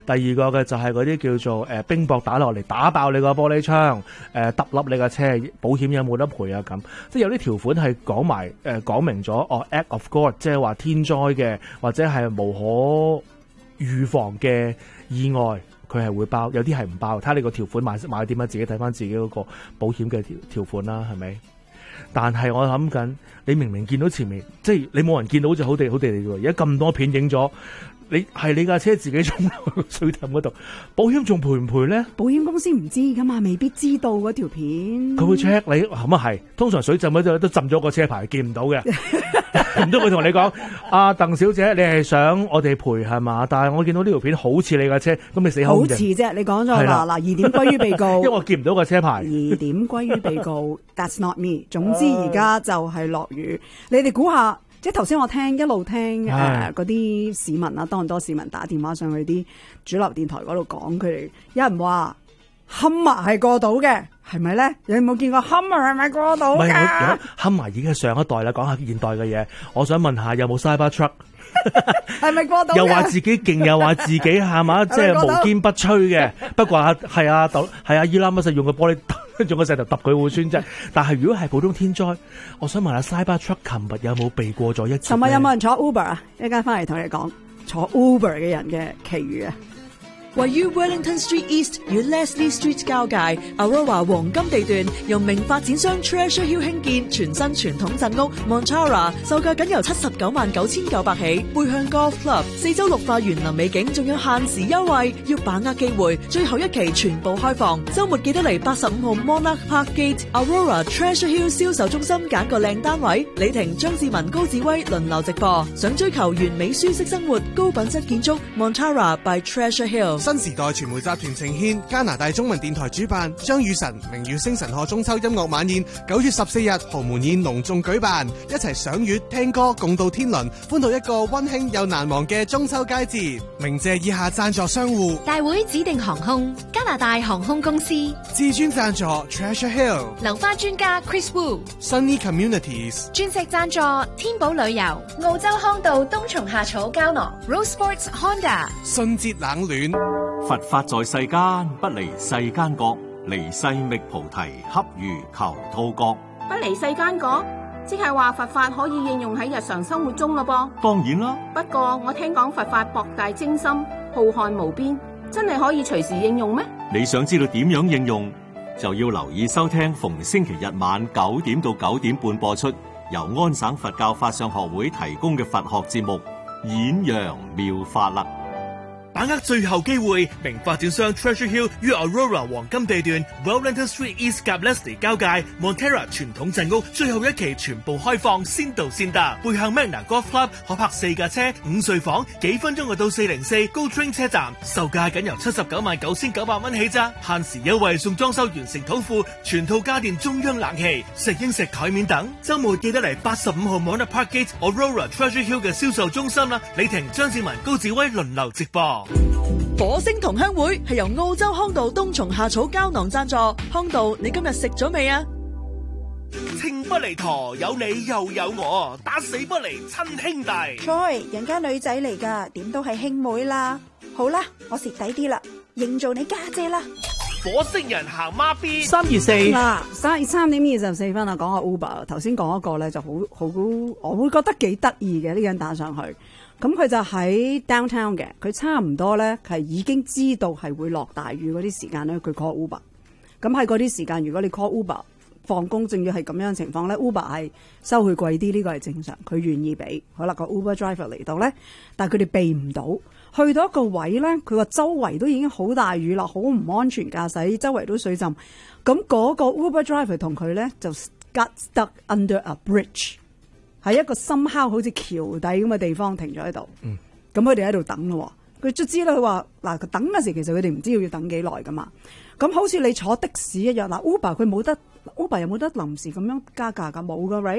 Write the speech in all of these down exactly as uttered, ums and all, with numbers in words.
第二個嘅就係嗰啲叫做誒、呃、冰雹打落嚟打爆你個玻璃窗，誒揼笠你架車，保險有冇得賠啊？咁即係有啲條款係講埋誒講明咗哦 ，act of God， 即係話天災嘅或者係無可預防嘅意外，佢係會包，有啲係唔包。睇下你個條款買買點樣，自己睇翻自己嗰個保險嘅條條款啦，係咪？但係我諗緊，你明明見到前面，即係你冇人見到就好地好地嚟喎。而家咁多片影咗。你係你架車自己衝落水凼嗰度，保險仲賠唔賠咧？ 保險公司唔知噶嘛，未必知道嗰條片。 佢會 check 你，咁啊係。通常水浸嗰度都浸咗個車牌，見唔到嘅。唔通佢同你講，阿鄧小姐，你係想我哋賠係嘛？但係我見到呢條片好似你架車，咁你死口唔認。 好似啫，你講咗啦，嗱，疑點歸於被告。 因為我見唔到個車牌。 疑點歸於被告，That's not me。總之而家就係落雨，你哋估下。即係頭先我聽一路聽誒嗰啲市民啊，多唔多市民打電話上去啲主流電台嗰度講，佢哋有人話 Hummer 係過到嘅，係咪咧？你有冇見過 Hummer 係咪過到㗎？Hummer 已經係上一代啦，講下現代嘅嘢。我想問下有冇 Cybertruck？ 係咪過到？ 又話自己勁，又話自己係嘛，即係無堅不摧嘅。不過係啊，係啊，伊拉乜實用個玻璃。用個石頭揼佢會酸啫，但係如果係普通天災，我想問下 Cybertruck 琴日有冇避過咗一次？ 琴日有冇人坐 Uber 啊？一陣間翻嚟同你講坐 Uber 嘅人嘅奇遇啊！ 位於 Wellington Street East 與 Leslie Street 交界 Aurora 黃金地段，由名發展商 Treasure Hill 興建全新傳統鎮屋 Montara， 售價僅由七十九萬九千九百起，背向 Golf Club， 四周綠化園林美景，仲有限時優惠，要把握機會，最後一期全部開放，週末記得嚟八十五號 Monarch Park Gate Aurora Treasure Hill 銷售中心揀個靚單位，李婷、張志文、高志威輪流直播，想追求完美舒適生活、高品質建築 Montara by Treasure Hill。 新時代傳媒集團呈獻加拿大中文電台主辦張雨晨明月星辰賀中秋音樂晚宴，九月十四日豪門宴隆重舉辦，一齊賞月聽歌共度天倫，歡度一個溫馨又難忘嘅中秋佳節。鳴謝以下贊助商戶： 大會指定航空、加拿大航空公司、 至尊贊助 Treasure Hill、 流花專家 Chris Wu、Sunny Communities、 鑽石贊助天寶旅遊、澳洲康道冬蟲夏草膠囊、Rose Sports Honda、 信節冷暖。 佛法在世間，不離世間覺，離世覓菩提，恰如求兔角。 不離世間覺，即係話佛法可以應用喺日常生活中咯噃。 當然啦， 不過我聽講佛法博大精深，浩瀚無邊，真係可以隨時應用咩？ 你想知道點樣應用，就要留意收聽逢星期日晚九點到九點半播出，由安省佛教法相學會提供嘅佛學節目《演揚妙法》啦。 把握最後機會，名發展商 Treasure Hill 於 Aurora 黃金地段 Wellington Street East 及 Leslie 交界 Montara 傳統鎮屋最後一期全部開放，先到先得。背向 Magna Golf Club 可泊四架車，五睡房，幾分鐘就到四零四 Go Train 車站，售價僅由七十九萬九千九百蚊起咋，限時優惠送裝修完成土庫，全套家電中央冷氣、石英石台面等。週末記得嚟八十五號 Monarch Park Gate Aurora Treasure Hill 嘅銷售中心啦，李婷、張志文、高志威輪流直播。 火星同鄉會係由澳洲康道冬蟲夏草膠囊贊助，康道你今日食咗未啊？ 情不離陀，有你又有我，打死不離親兄弟。 Joy，人家女仔嚟噶，點都係兄妹啦。好啦，我蝕底啲啦，認做你家姐啦。 火星人行孖 B， 三月四嗱，三三點二十四分啊，講下 Uber。頭先講一個咧就好好，我會覺得幾得意嘅呢個人打上去。咁佢就喺 downtown 嘅，佢差唔多咧係已經知道係會落大雨嗰啲時間咧，佢 call Uber。咁喺嗰啲時間，如果你 call Uber 放工，仲要係咁樣嘅情況咧 ，Uber 係收佢貴啲，呢個係正常，佢願意俾。好啦，個 Uber driver 嚟到咧，但係佢哋避唔到，去到一個位咧，佢話周圍都已經好大雨啦，好唔安全駕駛，周圍都水浸。咁嗰個 Uber driver 同佢咧就 got stuck under a bridge。喺一個深坑好似橋底咁嘅地方停咗喺度，咁佢哋喺度等咯。佢卒之啦，佢話嗱，佢等嗰時其實佢哋唔知道要等幾耐噶嘛。咁好似你坐的士一樣，嗱 Uber 佢冇得 Uber 又冇得臨時咁樣加價噶，冇噶 right？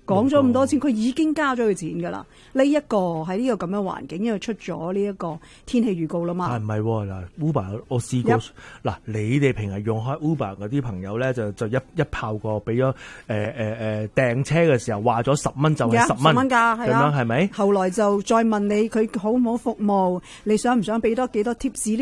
講咗咁多錢，佢已經加咗佢錢㗎啦。呢、這、一個喺呢個咁嘅環境，因為出咗呢一個天氣預告啦嘛。 但唔係喎嗱 ，Uber 我試過嗱，你哋平日用開 Uber 嗰啲朋友咧，就就一一炮過俾咗誒誒誒訂車嘅時候話咗十蚊就係十蚊， 十蚊㗎，係啊， 係咪？ 後來就再問你佢好唔好服務，你想唔想俾多幾多貼士？